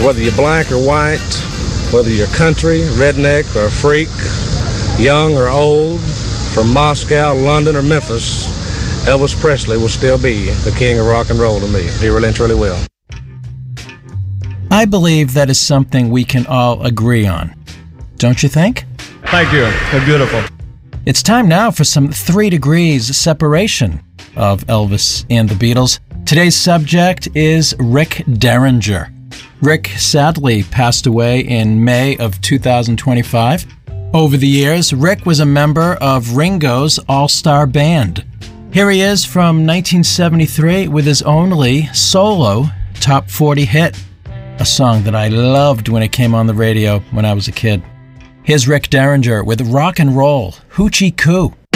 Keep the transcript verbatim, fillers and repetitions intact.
Whether you're black or white, whether you're country, redneck, or freak, young or old, from Moscow, London, or Memphis, Elvis Presley will still be the king of rock and roll to me. He really and truly will. I believe that is something we can all agree on. Don't you think? Thank you. They're beautiful. It's time now for some three degrees separation of Elvis and the Beatles. Today's subject is Rick Derringer. Rick sadly passed away in May of two thousand twenty-five. Over the years, Rick was a member of Ringo's All-Star Band. Here he is from nineteen seventy-three with his only solo top forty hit, a song that I loved when it came on the radio when I was a kid. Here's Rick Derringer with Rock and Roll Hoochie Coo.